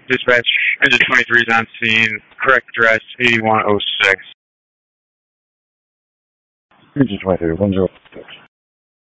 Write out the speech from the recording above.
Dispatch, engine 23 is on scene. Correct address, 8106. Engine 23, 106.